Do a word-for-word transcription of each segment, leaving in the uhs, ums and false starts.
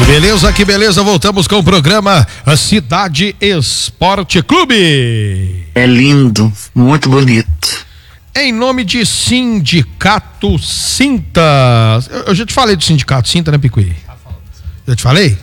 Que beleza, que beleza, voltamos com o programa Cidade Esporte Clube. É lindo, muito bonito. Em nome de Sindicato Cinta. Eu já te falei do Sindicato Cinta, né, Picuí? Já te falei?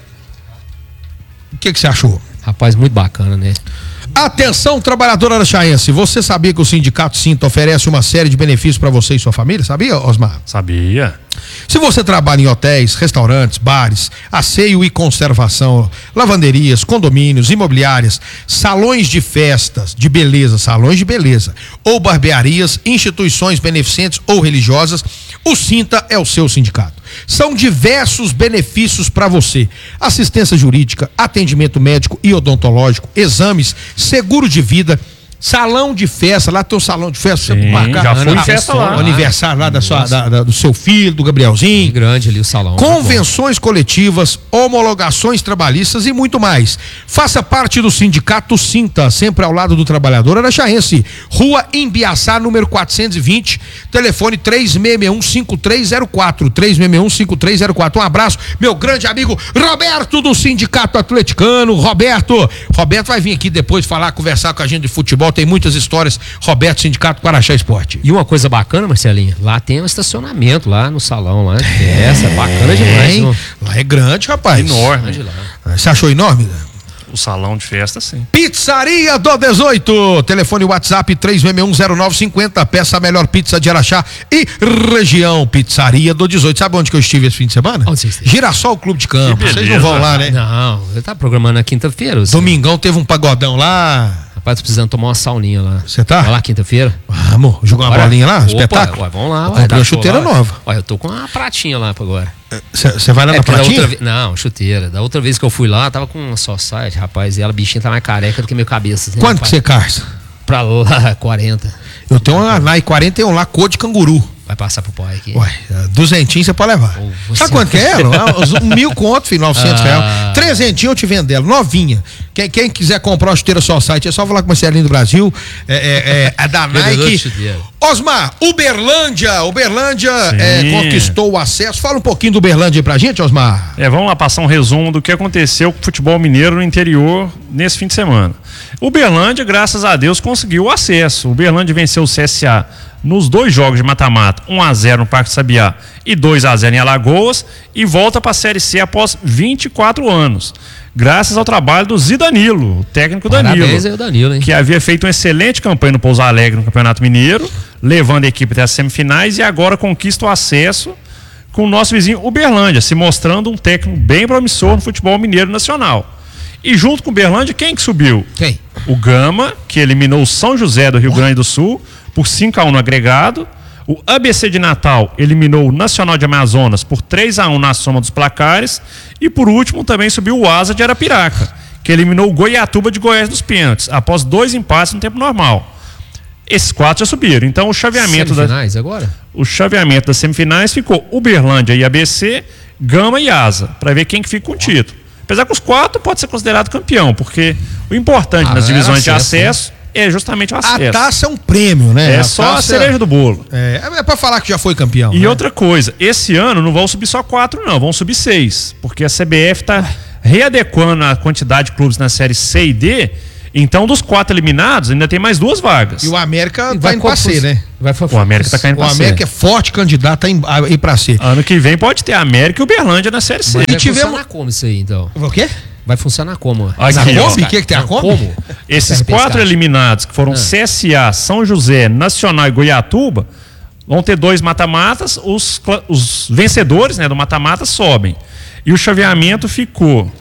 O que que você achou? Rapaz, muito bacana, né? Atenção, trabalhador araxaense, você sabia que o Sindicato Cinta oferece uma série de benefícios para você e sua família? Sabia, Osmar? Sabia. Se você trabalha em hotéis, restaurantes, bares, asseio e conservação, lavanderias, condomínios, imobiliárias, salões de festas, de beleza, salões de beleza, ou barbearias, instituições beneficentes ou religiosas, o Cinta é o seu sindicato. São diversos benefícios para você: assistência jurídica, atendimento médico e odontológico, exames, seguro de vida, salão de festa. Lá tem um salão de festa. Sim, marcar, já fui a, em festa lá. O aniversário lá da sua, da, da, do seu filho, do Gabrielzinho. Bem grande ali o salão. Convenções coletivas, homologações trabalhistas e muito mais. Faça parte do Sindicato Cinta, sempre ao lado do trabalhador araxaense. Rua Imbiaçá, número quatrocentos e vinte, telefone três seis seis um, cinco três zero quatro, três seis seis um, cinco três zero quatro. Um abraço, meu grande amigo Roberto do Sindicato Atleticano. Roberto, Roberto vai vir aqui depois falar, conversar com a gente de futebol. Tem muitas histórias. Roberto, Sindicato Araxá Esporte. E uma coisa bacana, Marcelinho, lá tem um estacionamento lá no salão, lá. É, essa é bacana demais. Hein? Lá é grande, rapaz. Enorme. Você achou enorme? O salão de festa, sim. Pizzaria do dezoito, telefone WhatsApp três seis seis um zero nove cinco zero, peça a melhor pizza de Araxá e região. Pizzaria do dezoito. Sabe onde que eu estive esse fim de semana? Onde você esteve? Girassol Clube de Campo. Vocês não vão lá, né? Não, ele tá programando na quinta-feira. Você... Domingão teve um pagodão lá. Rapaz, tô precisando tomar uma sauninha lá. Você tá? Vai lá quinta-feira? Vamos, jogar uma Agora, bolinha lá? Opa, Espetáculo? Ué, vamos lá. Eu comprei uma chuteira lá. nova. Olha, eu tô com uma pratinha lá pra agora. Você vai lá É na porque da pratinha? outra ve- Não, chuteira. Da outra vez que eu fui lá, tava com uma só site, rapaz, e ela, bichinha, tá mais careca do que meu cabeça. Assim, Quanto rapaz? que você calça? Pra lá, quarenta. Eu tenho uma Nike quarenta e um lá, cor de canguru. Vai passar pro pai aqui. Ué, duzentinho você pode levar. Ou você- Sabe quanto que é ela? Um mil conto, filho, novecentos Ah. reais. Trezentinho eu te vendo ela, novinha. Quem, quem quiser comprar uma chuteira só site, é só falar com o Marcelinho do Brasil. É, é, é a da Vendedor de Nike. chuteira. Osmar, Uberlândia. Uberlândia Sim. é, conquistou o acesso. Fala um pouquinho do Uberlândia aí pra gente, Osmar. É, vamos lá passar um resumo do que aconteceu com o futebol mineiro no interior nesse fim de semana. O Uberlândia, graças a Deus, conseguiu o acesso. O Uberlândia venceu o C S A nos dois jogos de mata-mata, um a zero no Parque Sabiá e dois a zero em Alagoas, e volta para a Série C após vinte e quatro anos. Graças ao trabalho do Zidanilo, o técnico Danilo. Parabéns aí o Danilo, hein? Que havia feito uma excelente campanha no Pouso Alegre no Campeonato Mineiro, levando a equipe até as semifinais, e agora conquista o acesso com o nosso vizinho Uberlândia, se mostrando um técnico bem promissor no futebol mineiro nacional. E junto com o Uberlândia, quem que subiu? Quem? O Gama, que eliminou o São José do Rio Grande do Sul por cinco a um no agregado. O A B C de Natal eliminou o Nacional de Amazonas por três a um na soma dos placares. E por último também subiu o Asa de Arapiraca, que eliminou o Goiatuba de Goiás dos pênaltis, após dois empates no tempo normal. Esses quatro já subiram. Então o chaveamento, da, Semifinais agora? o chaveamento das semifinais ficou Uberlândia e A B C, Gama e Asa, para ver quem que fica com o título. Apesar que os quatro pode ser considerado campeão, porque o importante Ah, nas era divisões de acesso, acesso é justamente o acesso. A taça é um prêmio, né? É A só a taça- cereja do bolo. É, é pra falar que já foi campeão. E né? outra coisa, esse ano não vão subir só quatro, não, vão subir seis, porque a C B F está readequando a quantidade de clubes na série C e D. Então, dos quatro eliminados, ainda tem mais duas vagas. E o América E tá indo pra C, né? Vai, O América tá caindo O pra C. América é forte candidato a ir- a ir pra C. Ano que vem pode ter América e Uberlândia na série C. Mas E vai tivemos- funcionar como isso aí, então? O quê? Vai funcionar como? Aqui, Na ó. Kombi? O que que tem a Não, Kombi? Como? Esses Essa quatro repescagem. eliminados, que foram Ah. C S A, São José, Nacional e Goiatuba, vão ter dois mata-matas. Os, cla- os vencedores, né, do mata-mata sobem. E o chaveamento ficou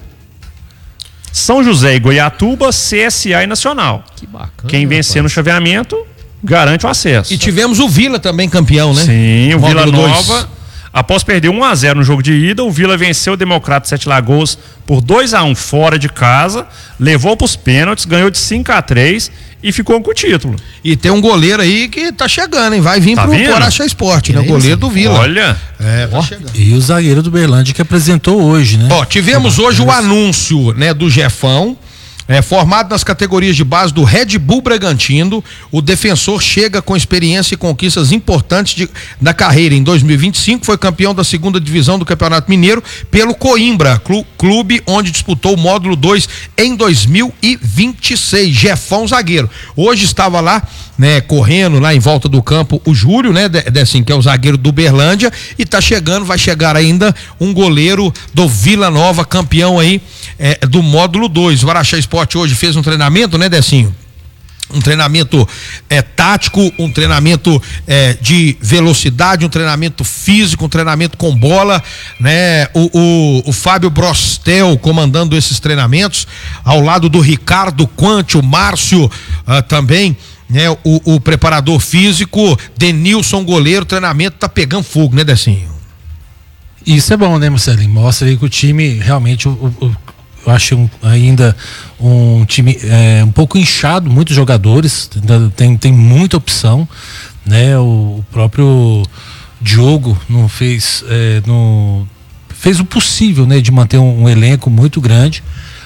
São José e Goiatuba, C S A e Nacional. Que bacana. Quem vencer no rapaz. chaveamento garante o acesso. E tivemos o Vila também campeão, né? Sim, o Vila Módulo dois. Nova, após perder um a zero no jogo de ida, o Vila venceu o Democrata de Sete Lagoas por dois a um fora de casa, levou para os pênaltis, ganhou de cinco a três e ficou com o título. E tem um goleiro aí que tá chegando, hein? Vai vir Tá pro vendo? Araxá Esporte, né? O Beleza. goleiro do Vila. Olha, É, tá Ó. chegando. E o zagueiro do Berlândia que apresentou hoje, né? Ó, tivemos hoje o anúncio, né, do Jefão. É, formado nas categorias de base do Red Bull Bragantino, o defensor chega com experiência e conquistas importantes de, da carreira. Em dois mil e vinte e cinco foi campeão da segunda divisão do Campeonato Mineiro pelo Coimbra, clube onde disputou o módulo dois em dois mil e vinte e seis. Jefão zagueiro. Hoje estava lá, né, correndo lá em volta do campo o Júlio, né, de, de, assim, que é o zagueiro do Uberlândia, e tá chegando, vai chegar ainda um goleiro do Vila Nova, campeão aí é, do módulo dois. O Araxá Esporte hoje fez um treinamento, né, Decinho? Um treinamento é, tático, um treinamento é, de velocidade, um treinamento físico, um treinamento com bola, né? O, o, o Fábio Brostel comandando esses treinamentos, ao lado do Ricardo Quante, o Márcio ah, também, né? O, o preparador físico, Denilson goleiro, o treinamento tá pegando fogo, né, Decinho? Isso é bom, né, Marcelinho? Mostra aí que o time realmente, o, o, eu acho um, ainda um time é, um pouco inchado, muitos jogadores, tem, tem muita opção, né? O, o próprio Diogo não fez, é, no, fez o possível, né? De manter um, um elenco muito grande.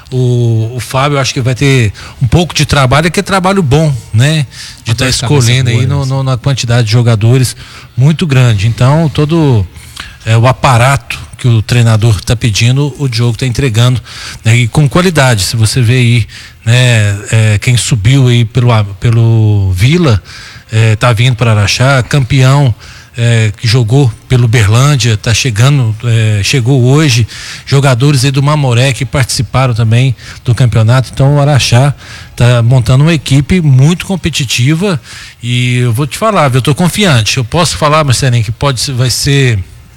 O, o Fábio, acho que vai ter um pouco de trabalho, que é trabalho bom, né? De estar tá escolhendo aí no, no, na quantidade de jogadores muito grande. Então, todo é, o aparato que o treinador está pedindo, o Diogo está entregando, né, e com qualidade. Se você vê aí, né, é, quem subiu aí pelo, pelo Vila, é, tá vindo para Araxá, campeão, é, que jogou pelo Berlândia, tá chegando, é, chegou hoje, jogadores aí do Mamoré que participaram também do campeonato. Então o Araxá tá montando uma equipe muito competitiva, e eu vou te falar, eu tô confiante. Eu posso falar, Marcelinho, que pode, vai ser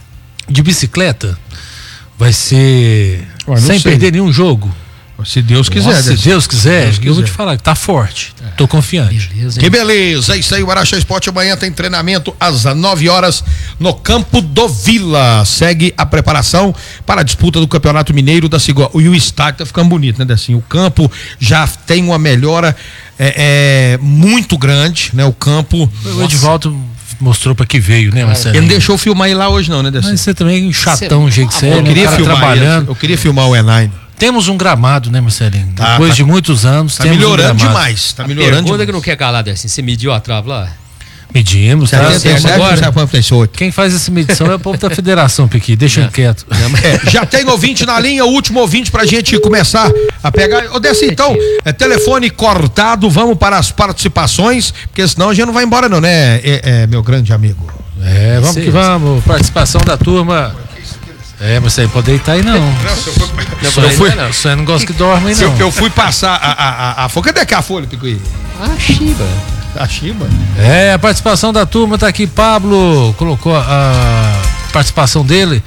de bicicleta, vai ser Ué, sem sei. perder nenhum jogo. Se Deus quiser. Nossa, se Deus, Deus quiser, Deus eu quiser. vou te falar que tá forte. É. Tô confiante. Beleza, que beleza, é isso aí. O Araxá Esporte amanhã tem treinamento às nove horas no campo do Vila. Segue a preparação para a disputa do Campeonato Mineiro da Segunda. E o estádio tá ficando bonito, né, Decinho? O campo já tem uma melhora é, é, muito grande, né? O campo. O Edivaldo mostrou pra que veio, né, Marcelo? Ele não deixou filmar ele lá hoje não, né, Decinho? Mas você também chatão, o jeito que você é, Eu né? queria Cara filmar trabalhando. ele, eu queria filmar o Enine. Temos um gramado, né, Marcelinho? Tá, Depois tá, de muitos anos, tá temos melhorando um gramado. demais, tá A melhorando pergunta demais. que não quer calar, assim, você mediu a trave lá? Medimos, tá? setenta e sete, Agora, setenta e oito. quem faz essa medição é o povo da federação, Piqui, deixa ele quieto. É, já tem ouvinte na linha, o último ouvinte pra gente começar a pegar. Ô, Desce, então, é telefone cortado, vamos para as participações, porque senão a gente não vai embora não, né, é, é, meu grande amigo? É, vamos que vamos, participação da turma. É, mas você pode deitar aí não. Nossa, eu fui, Não, eu fui, não, você não gosta que dorme aí eu, não. eu fui passar a, a, a, a folha. Cadê que é a folha, Picuí? Ah, Chiba. A Chiba? É, a participação da turma tá aqui, Pablo colocou a participação dele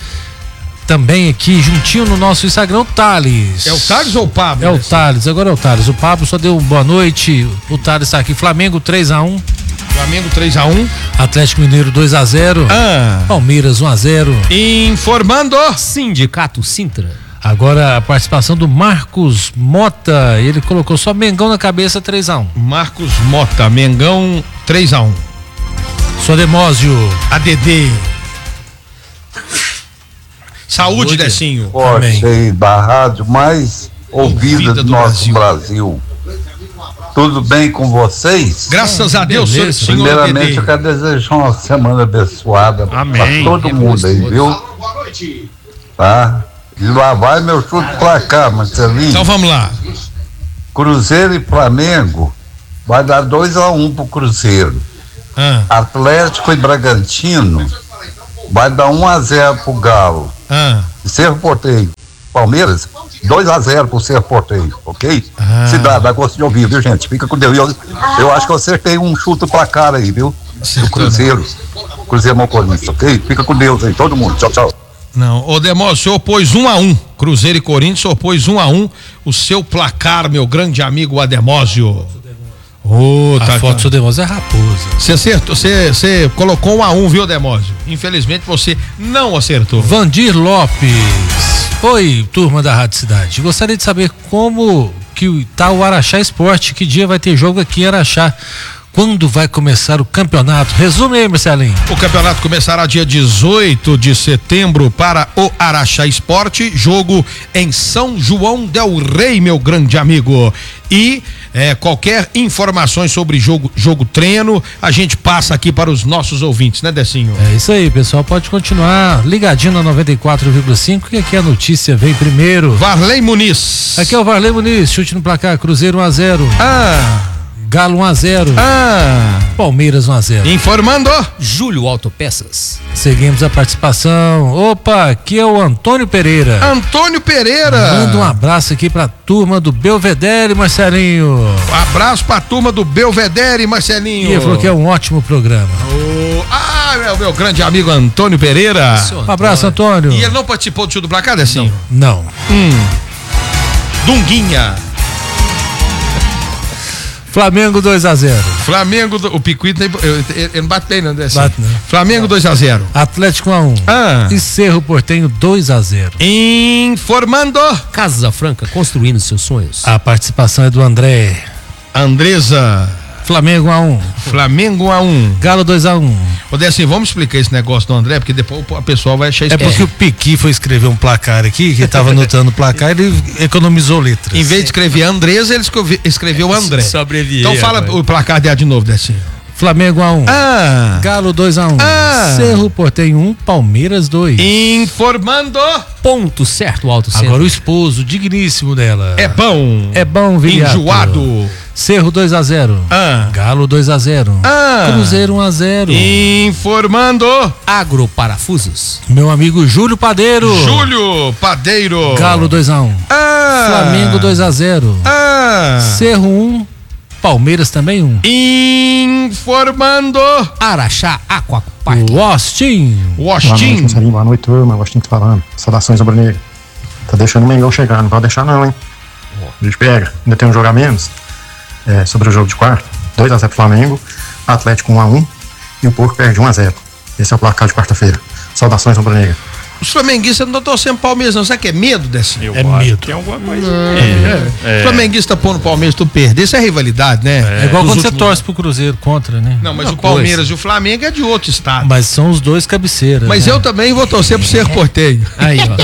também aqui, juntinho no nosso Instagram, o Thales. É o Thales ou o Pablo? É o Thales, agora é o Thales. O Pablo só deu boa noite, o Thales tá aqui, Flamengo três a um. Flamengo três a um. Atlético Mineiro dois a zero. Ah. Palmeiras um a zero. Informando. Sindicato Sintra. Agora a participação do Marcos Mota, ele colocou só Mengão na cabeça três a um. Marcos Mota, Mengão três a um. Sodemósio. A D D. Saúde, Decinho. Forte aí da rádio mais ouvida do, do nosso Brasil. Brasil. Tudo bem com vocês? Graças a Deus, senhor, senhor. Primeiramente, eu quero desejar uma semana abençoada para todo mundo aí, viu? Tá? E lá vai meu chute pra cá, Marcelinho. Então vamos lá. Cruzeiro e Flamengo vai dar dois a um pro Cruzeiro. Ah. Atlético e Bragantino vai dar um a zero pro Galo. Ah. Cerro Porteiro. Palmeiras, dois a zero pro Cerro Porteiro, ok? Ah. Cidade, dá gosto de ouvir, viu, gente? Fica com Deus. Eu, eu acho que eu acertei um chute pra cara aí, viu? Do Cruzeiro. Cruzeiro Mocorista, ok? Fica com Deus aí, todo mundo. Tchau, tchau. Não, o Demócio, o senhor pôs um a um. Cruzeiro e Corinthians, o senhor pôs um a um. O seu placar, meu grande amigo Ademósio. Oh, a tá, foto tá. do seu Demósio é raposa. Você acertou, você, você colocou um a um, viu, Demósio? Infelizmente você não acertou. Vandir Lopes. Oi, turma da Rádio Cidade. Gostaria de saber como que tá o Araxá Esporte, que dia vai ter jogo aqui em Araxá. Quando vai começar o campeonato? Resume aí, Marcelinho. O campeonato começará dia dezoito de setembro para o Araxá Esporte, jogo em São João del Rei, meu grande amigo. E é, qualquer informações sobre jogo, jogo treino, a gente passa aqui para os nossos ouvintes, né, Decinho? É isso aí, pessoal, pode continuar ligadinho na noventa e quatro vírgula cinco, que aqui a notícia vem primeiro. Varley Muniz. Aqui é o Varley Muniz, chute no placar, Cruzeiro um a zero. Ah. Galo um a zero. Ah. Palmeiras um a zero. Informando. Júlio Autopeças. Seguimos a participação. Opa, aqui é o Antônio Pereira. Antônio Pereira. Manda um abraço aqui pra turma do Belvedere, Marcelinho. Um abraço pra turma do Belvedere, Marcelinho. E ele falou que é um ótimo programa. Oh. Ah, é o meu grande amigo Antônio Pereira. Um abraço, Antônio. E ele não participou do Tio do Placar, Decinho? Não. Hum. Dunguinha. Flamengo dois a zero. Flamengo, do, o Piquito, ele não bate bem, não, Decinho? Bate, não. Flamengo dois a zero. Atlético um a um. Ah. E Cerro Portenho dois a zero. Informando. Casa Franca, construindo seus sonhos. A participação é do André. Andresa. Flamengo um a um. Flamengo um a um. Galo dois a um. Ô, Decinho, vamos explicar esse negócio do André, porque depois a pessoa vai achar isso. É porque o Piqui foi escrever um placar aqui, que estava anotando o placar, ele economizou letras. Em vez de escrever Andresa, ele escreveu André. Só abreviei Então fala agora. o placar dela de novo, Decinho. Flamengo um a um. Ah. Galo dois a um. Ah. Cerro Portenho um, Palmeiras dois. Informando. Ponto certo, Alto Centro. Agora o esposo, digníssimo dela. É bom. É bom, Viriato. Enjoado. Cerro dois a zero. Ah. Galo dois a zero. Ah. Cruzeiro um a zero. Informando. Agroparafusos. Meu amigo Júlio Padeiro. Júlio Padeiro. Galo dois a um. Ah. Flamengo dois a zero. Ah. Cerro um, Palmeiras também um. Informando. Araxá Aqua Park. O Austin. Boa noite, Washington. Marcelinho. Boa noite, turma. Washington falando. Saudações, Rubro Negra. Tá deixando o Mengão chegar, não pode deixar não, hein? A gente pega. Ainda tem um jogo a menos. É, sobre o jogo de quarto. dois a zero Flamengo. Atlético um a um. E o Porco perde um a zero. Esse é o placar de quarta-feira. Saudações, Rubro Negra. Os flamenguistas não estão torcendo Palmeiras, não. Sabe que é medo, Decinho? Eu É acho medo. que tem alguma coisa. É. Flamenguista pôr no Palmeiras, tu perder, isso é rivalidade, né? É igual Dos quando você últimos- torce pro Cruzeiro contra, né? Não, mas Uma o Palmeiras coisa. e o Flamengo é de outro estado. Mas são os dois cabeceiras. Mas né? eu também vou torcer pro Cerro Porteio. Aí, ó.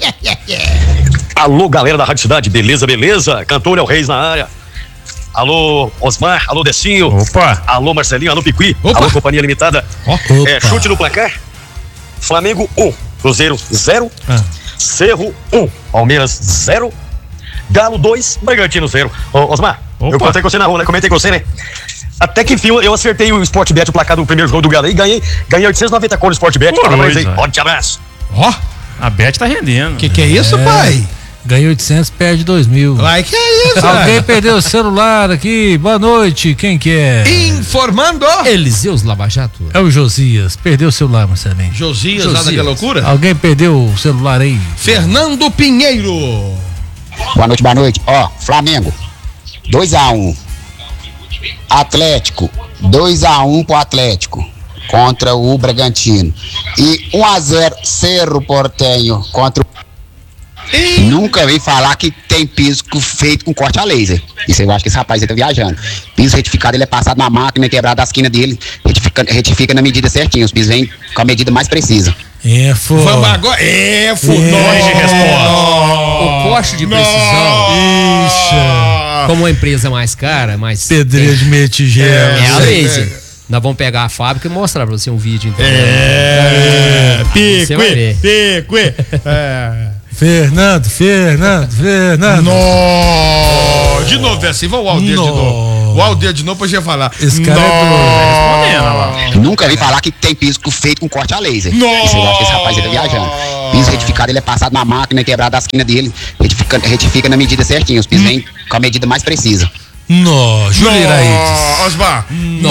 Alô, galera da Rádio Cidade, beleza, beleza? Cantor El Reis na área. Alô, Osmar, alô, Decinho. Opa. Alô, Marcelinho, alô, Piqui. Opa. Alô, Companhia Limitada. Opa. É, chute no placar. Flamengo um, Cruzeiro zero, Ah. Cerro um, Palmeiras zero, Galo dois, Bragantino zero. Ô, Osmar, Opa. eu contei com você na rua, né? Comentei com você, né? Até que enfim, eu acertei o Sportbet, o placar do primeiro jogo do Galo aí, ganhei, ganhei oitocentos e noventa conto no Sportbet. Por Parabéns aí. dois, Forte abraço. Ó, A Bet tá rendendo. que que é isso, pai? Ganha oitocentos, perde dois mil. Vai que é isso, Alguém vai. perdeu o celular aqui. Boa noite. Quem que é? Informando. Eliseus Lava Jato. É o Josias. Perdeu o celular, Marcelinho. Josias, lá daquela loucura. Alguém perdeu o celular aí? Fernando Pinheiro. Boa noite, boa noite. Ó, Flamengo, dois a um. Atlético, dois a um pro Atlético contra o Bragantino. E um a zero Cerro Portenho contra o... Nunca vi falar que tem piso com- feito com corte a laser. Isso eu acho que esse rapaz aí tá viajando. Piso retificado, ele é passado na máquina, quebrado a esquina dele, retifica, retifica na medida certinha. Os pisos vêm com a medida mais precisa. É, foi. Vamos agora. É, fudor. de resposta. O corte de precisão. Como uma empresa mais cara, mais. Pedreiro de meia tigela. É a sei, laser. Nós vamos pegar a fábrica e mostrar pra você um vídeo, então. É, Você vai ver. pique. É. Fernando, Fernando, Fernando. Nó. De novo, é assim, vamos o Aldeia de Nó. novo. O Aldeia de novo pra gente falar. Esse cara é Nó. Respondendo, olha lá. Nunca vi falar que tem piso com- feito com corte a laser. Isso eu acho que esse rapaz aí tá viajando. Piso retificado, ele é passado na máquina, quebrado a esquina dele, retifica, retifica na medida certinha. Os pisos vêm com a medida mais precisa. Nó, Júlio Iraídes. Nó, Osmar. Nó.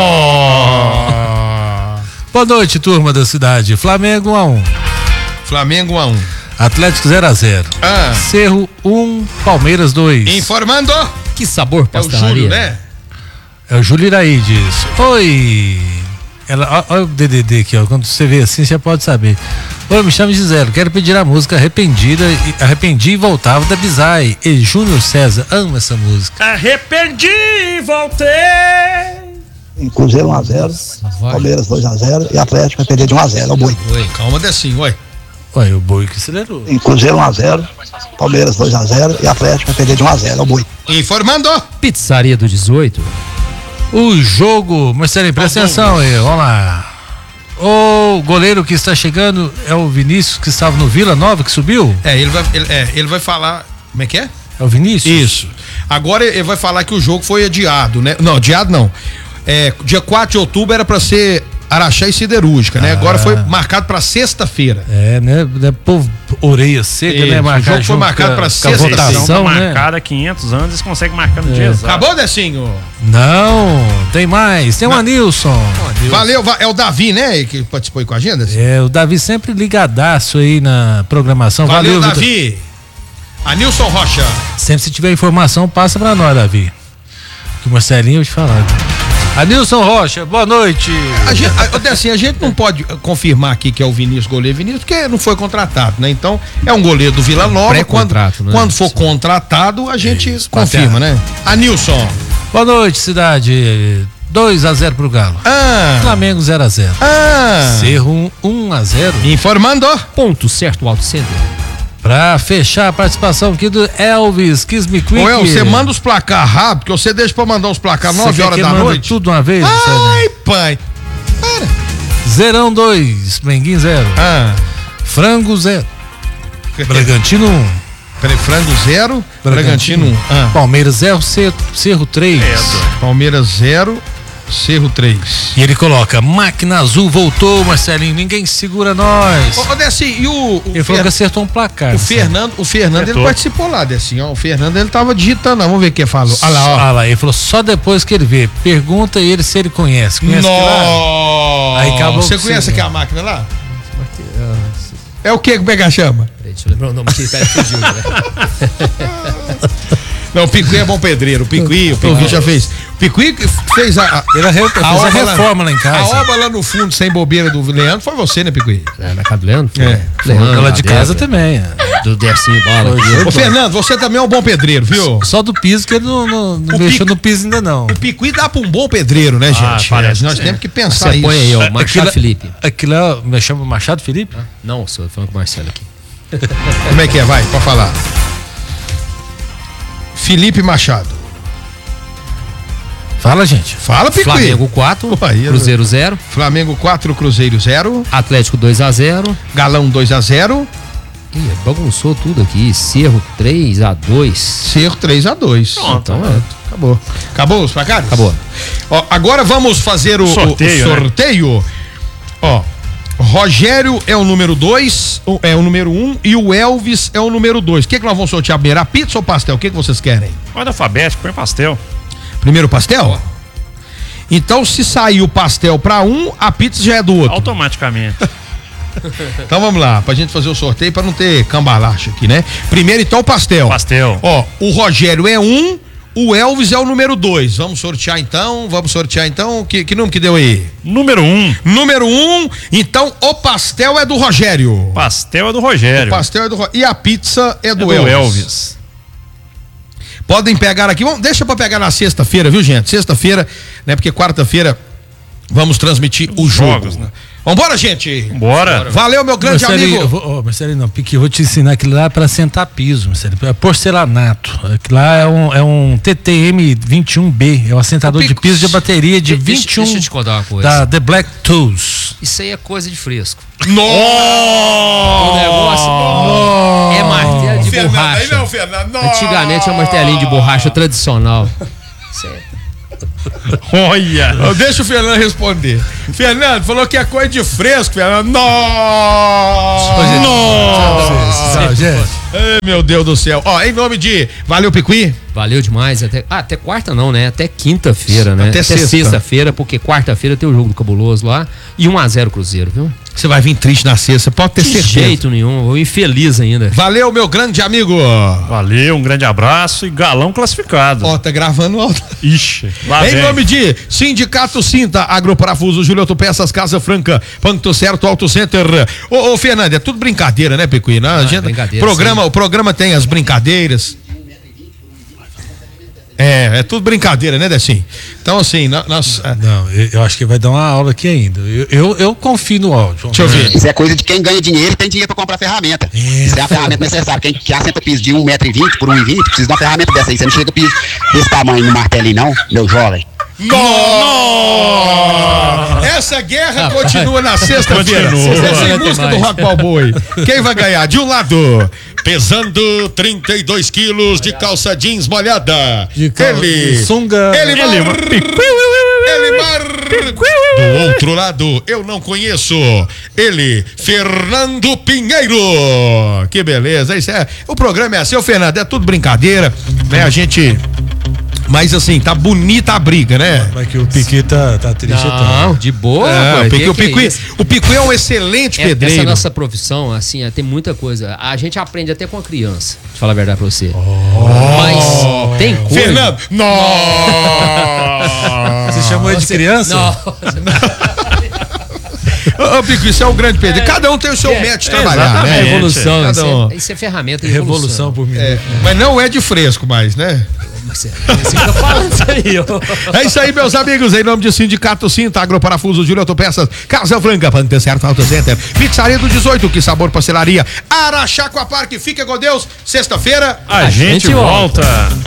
Boa noite, turma da cidade. Flamengo um a um. Flamengo um a um. Atlético zero a zero. Ah. Cerro um, Palmeiras dois. Informando. Que sabor É o pastelaria. Júlio, né? É o Júlio Iraídes. Oi. Ela, ó, ó o D D D aqui, ó. Quando você vê assim, você pode saber. Oi, me chamo Gisele. Quero pedir a música Arrependida e Arrependi e Voltava da Bizai. E Júnior César. Amo essa música. Arrependi e voltei. Em Cruzeiro um a zero, Palmeiras dois a zero e Atlético vai perder de um a zero, é o Boi. Oi, calma, Decinho, oi. Ué, o Boi que acelerou. Em Cruzeiro um a zero, Palmeiras dois a zero e Atlético vai perder de um a zero, é o Boi. Informando. Pizzaria do dezoito. O jogo, Marcelinho, presta atenção aí, vamos lá. O goleiro que está chegando é o Vinícius, que estava no Vila Nova, que subiu? É, ele vai, ele, é, ele vai falar. Como é que é? É o Vinícius? Isso. Agora ele vai falar que o jogo foi adiado, né? Não, adiado não. É, dia quatro de outubro era pra ser Araxá e Siderúrgica, né? Ah. Agora foi marcado pra sexta-feira. É, né? né povo, orelha seca, Isso, né? Marcar o jogo foi junto marcado com a- pra com a sexta. votação, Tá né? marcada há quinhentos anos, eles conseguem marcar no É. dia exato. Acabou, Decinho? Não, tem mais. Tem o Não. Anilson. Valeu, va- é o Davi, né? Que participou aí com a agenda? É, o Davi sempre ligadaço aí na programação. Valeu, Valeu, Vitor. Davi. Anilson Rocha. Sempre se tiver informação, passa pra nós, Davi. Que o Marcelinho eu te falar. Anilson Rocha, boa noite. A gente, a, assim, a gente não pode confirmar aqui que é o Vinícius goleiro Vinícius, porque não foi contratado, né? Então, é um goleiro do Vila Nova. Quando, Pré-contrato, né? quando for contratado, a gente Isso, confirma, paterno. né? Anilson. Boa noite, cidade. dois a zero pro Galo. Ah, Flamengo zero a zero. ah. Cerro um a zero. Informando. Ponto certo Auto Center. Pra fechar a participação aqui do Elvis Kiss Me Quick. Ô, El, você manda os placar rápido, porque você deixa pra mandar os placar Você nove quer horas que da mande noite. tudo de uma vez? Ai, pai. Para. Zerão dois, Menguinho zero. Ah. Frango zero. Bragantino um. Peraí, Frango zero, Bragantino um. Ah. Palmeiras zero, Cerro, Cerro três. Palmeiras zero, Cerro três. E ele coloca, máquina azul voltou, Marcelinho, ninguém segura nós. Ô, ô Dessi, e o. o Ele falou Fer- que acertou um placar. O Marcelinho. Fernando, o Fernando ele Acertou. participou lá, Dessi, ó. O Fernando ele tava digitando, lá, vamos ver o que falou. Olha lá, ó. Ah lá, ele falou só depois que ele vê. Pergunta ele se ele conhece. Conhece aquilo lá? Nossa. Aí acabou Você com conhece você, aqui a máquina lá? É o que que o Pega chama? Peraí, deixa eu lembrar o nome que ele fugiu, né? Não, o Picuí é bom pedreiro. O Picuí, o Picuí já fez. O Picuí fez a. a Ele re- fez a obra reforma lá em casa. A obra lá no fundo, sem bobeira do Leandro, foi você, né, Picuí? É, na casa do Leandro? É. Leandro, Ela de Débora, casa também. é. Do Dercinho Bola. Ô, Fernando, você também é um bom pedreiro, viu? Só do piso que ele não, não, não O mexeu pico- no piso ainda não. O Picuí dá pra um bom pedreiro, né, gente? parece Nós que temos sim. que pensar Você isso. põe aí, ó, Machado Aquilo- Felipe. Aquilo é, me chama Machado Felipe? Não, sou falando com o Marcelo aqui. Como é que é? Vai, pode falar. Felipe Machado. Fala, gente. Fala, Picuí. Flamengo quatro, Pô, aí, Cruzeiro zero, Flamengo quatro, Cruzeiro zero. Atlético dois a zero. Galão dois a zero. Ih, bagunçou tudo aqui. Cerro três a dois. Cerro três a dois. Então é. Acabou. Acabou os placares? Acabou. Ó, agora vamos fazer o o- Sorteio, o né? sorteio. Ó, Rogério é o número dois, é o número um e o Elvis é o número dois. O que, que nós vamos sortear primeiro? A pizza ou pastel? O que, que vocês querem? Ordem alfabética, põe pastel. Primeiro o pastel? Então, se sair o pastel pra um, a pizza já é do outro. Automaticamente. Então vamos lá, pra gente fazer o sorteio pra não ter cambalacha aqui, né? Primeiro então o pastel. Pastel. Ó, o Rogério é um, o Elvis é o número dois. Vamos sortear então, vamos sortear então. Que, que número que deu aí? Número um. Número um, então o pastel é do Rogério. Pastel é do Rogério. O pastel é do Rogério. E a pizza é do, é do Elvis. Elvis. Podem pegar aqui, vamos, deixa pra pegar na sexta-feira, viu, gente? Sexta-feira, né? Porque quarta-feira vamos transmitir o jogo. jogos, né? Vambora, gente! Bora. Valeu, meu grande Marcelinho, eu amigo! vou, oh, Marcelinho, não, Pique, eu vou te ensinar aquilo lá para sentar piso, Marcelinho. É porcelanato. Aquilo lá é um, é um T T M vinte e um B. É um assentador de piso de bateria de Deixa- vinte e um Deixa eu te contar uma coisa. da The Black Tools. Isso aí é coisa de fresco. Nossa! O negócio é martelo de Fernando, borracha. aí não, Fernando. Nossa! Antigamente era um martelinho de borracha tradicional. Isso é- Olha. Ó, deixa o Fernando responder. Fernando, falou que é coisa de fresco, Fernando. Nossa! Nossa! Tchau, gente. Ai, meu Deus do céu. Ó, em nome de Valeu Picuí. Valeu demais. Até, ah, até quarta não, né? Até quinta-feira, né? Até sexta. sexta-feira, porque quarta-feira tem o jogo do Cabuloso lá. E um a zero Cruzeiro, viu? Você vai vir triste na sexta, pode ter De certeza. jeito nenhum. Eu infeliz ainda. Valeu, meu grande amigo. Valeu, um grande abraço e galão classificado. Ó, tá gravando alto. Ixi, lá Em vem. nome de Sindicato Cinta, Agroparafuso, Júlio Autopeças, Casa Franca, Ponto Certo, Auto Center. Ô, ô Fernando, é tudo brincadeira, né, Picuí? Né? A Ah, gente- brincadeira, programa, sim. o programa tem as brincadeiras. É, é tudo brincadeira, né, Decim? Então, assim, nós. Não, eu, eu acho que vai dar uma aula aqui ainda. Eu, eu, eu confio no áudio. Deixa eu ver. Isso é coisa de quem ganha dinheiro e tem dinheiro pra comprar ferramenta. É, Isso é a ferramenta necessária. Quem que assenta piso de um metro e vinte por um e vinte precisa de uma ferramenta dessa aí. Você não chega piso desse tamanho no martelinho, não, meu jovem. Nossa! Essa guerra continua na sexta-feira. Essa é em busca do Rock Balboa. Quem vai ganhar? De um lado, pesando trinta e dois quilos de calça jeans molhada. De cal... Ele. Sunga. Ele. Elimar. Elimar. Do outro lado, eu não conheço. Ele, Fernando Pinheiro. Que beleza. Isso é, o programa é assim, ô Fernando, é tudo brincadeira, né? A gente... Mas assim, tá bonita a briga, né? Mas que o Piqui tá, tá triste. Não, tá. de boa, é, rapaz. o Piqui, Que o, que é Piqui, isso? o Piqui é um excelente É, pedreiro. essa nossa profissão, assim, é, tem muita coisa. A gente aprende até com a criança, de falar a verdade pra você. Mas tem coisa... Fernando! Nossa! Você chamou ele de criança? Não. Ô, Piqui, isso é o grande pedreiro. Cada um tem o seu É, método de é, trabalhar, exatamente. né? Revolução, Cada isso, um. é, isso é ferramenta de Revolução por minuto. É, mas não é de fresco mais, né? Você fica falando isso aí, ó. É isso aí, meus amigos. Em nome de Sindicato Cinta, Agroparafuso, Júlio Autopeças, Casa Franca, Panther Certo Auto Center, Pizzaria do dezoito, Que Sabor Pastelaria, Araxá Aquapark. Fica com Deus. Sexta-feira, A, a gente, gente volta. volta.